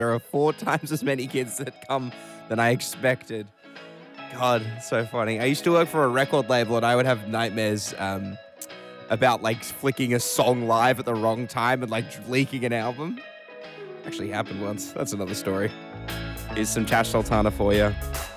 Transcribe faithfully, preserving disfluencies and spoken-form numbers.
There are four times as many kids that come than I expected. God, so funny. I used to work for a record label, and I would have nightmares um, about like flicking a song live at the wrong time and like leaking an album. Actually happened once. That's another story. Here's some Tash Sultana for you.